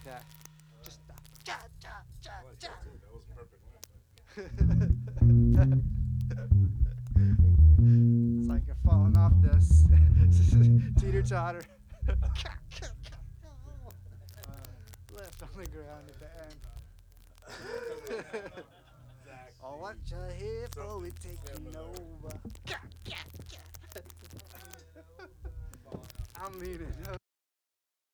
that. Just cha cha cha I like cha. that too. That was perfect laugh. It's like you're falling off this teeter totter. Left on the ground at the end. Oh, what you here for? We taking over. I'm leaning.